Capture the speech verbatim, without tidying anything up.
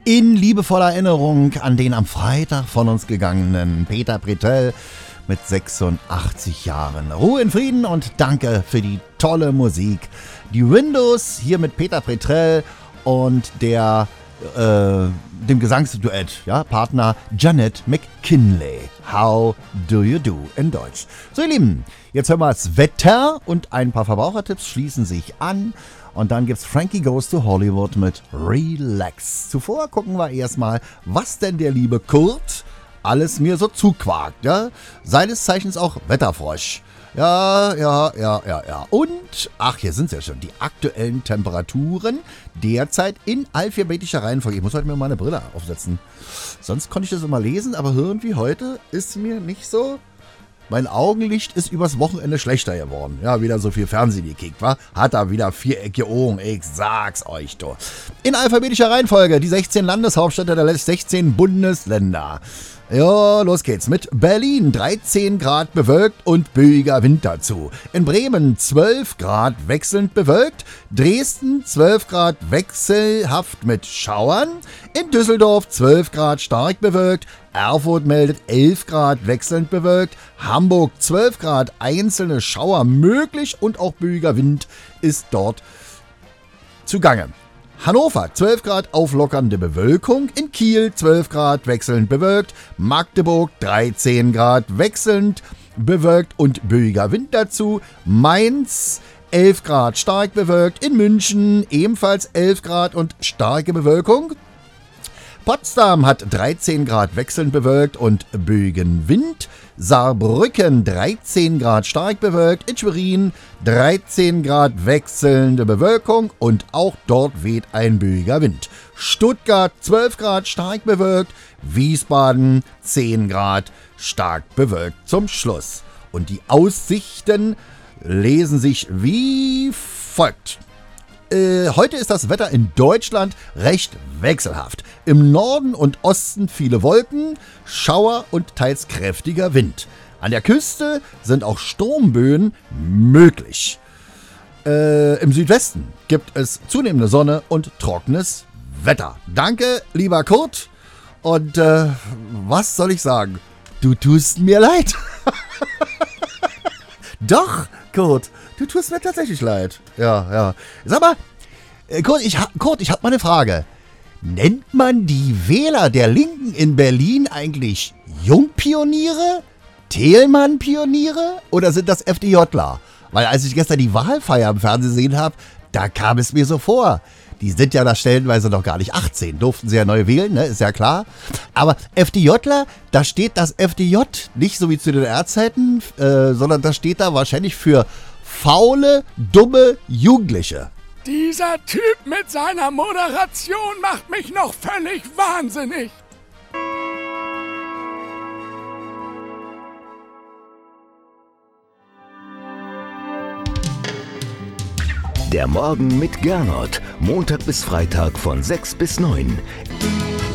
In liebevoller Erinnerung an den am Freitag von uns gegangenen Peter Pretel mit sechsundachtzig Jahren. Ruhe in Frieden und danke für die tolle Musik. Die Windows hier mit Peter Pretel und der äh, dem Gesangsduett, ja, Partner Janet McKinley. How do you do in Deutsch? So, ihr Lieben, jetzt hören wir das Wetter und ein paar Verbrauchertipps schließen sich an. Und dann gibt's Frankie Goes to Hollywood mit Relax. Zuvor gucken wir erstmal, was denn der liebe Kurt alles mir so zuquakt, ja? Seines Zeichens auch Wetterfrosch. Ja, ja, ja, ja, ja. Und, ach, hier sind sie ja schon, die aktuellen Temperaturen derzeit in alphabetischer Reihenfolge. Ich muss heute mir meine Brille aufsetzen. Sonst konnte ich das immer lesen, aber irgendwie heute ist mir nicht so. Mein Augenlicht ist übers Wochenende schlechter geworden. Ja, wieder so viel Fernsehen gekickt, wa? Hat er wieder viereckige Augen, ich sag's euch doch. In alphabetischer Reihenfolge die sechzehn Landeshauptstädte der sechzehn Bundesländer. Ja, los geht's mit Berlin, dreizehn Grad bewölkt und böiger Wind dazu. In Bremen zwölf Grad wechselnd bewölkt. Dresden zwölf Grad wechselhaft mit Schauern. In Düsseldorf zwölf Grad stark bewölkt. Erfurt meldet elf Grad wechselnd bewölkt. Hamburg zwölf Grad einzelne Schauer möglich und auch böiger Wind ist dort zugange. Hannover zwölf Grad auflockernde Bewölkung, in Kiel zwölf Grad wechselnd bewölkt, Magdeburg dreizehn Grad wechselnd bewölkt und böiger Wind dazu, Mainz elf Grad stark bewölkt, in München ebenfalls elf Grad und starke Bewölkung. Potsdam hat dreizehn Grad wechselnd bewölkt und böigen Wind. Saarbrücken dreizehn Grad stark bewölkt. In Schwerin dreizehn Grad wechselnde Bewölkung und auch dort weht ein böiger Wind. Stuttgart zwölf Grad stark bewölkt. Wiesbaden zehn Grad stark bewölkt zum Schluss. Und die Aussichten lesen sich wie folgt. Heute ist das Wetter in Deutschland recht wechselhaft. Im Norden und Osten viele Wolken, Schauer und teils kräftiger Wind. An der Küste sind auch Sturmböen möglich. Äh, Im Südwesten gibt es zunehmende Sonne und trockenes Wetter. Danke, lieber Kurt. Und äh, was soll ich sagen? Du tust mir leid. Doch, Kurt. Du tust mir tatsächlich leid. Ja, ja. Sag mal, äh, Kurt, ich, ha- Kurt, ich hab mal eine Frage. Nennt man die Wähler der Linken in Berlin eigentlich Jungpioniere? Thälmann-Pioniere? Oder sind das FDJler? Weil als ich gestern die Wahlfeier im Fernsehen gesehen habe, da kam es mir so vor. Die sind ja da stellenweise noch gar nicht achtzehn. Durften sie ja neu wählen, ne? Ist ja klar. Aber FDJler, da steht das F D J nicht so wie zu den R-Zeiten, äh, sondern da steht da wahrscheinlich für faule, dumme Jugendliche. Dieser Typ mit seiner Moderation macht mich noch völlig wahnsinnig. Der Morgen mit Gernot. Montag bis Freitag von sechs bis neun.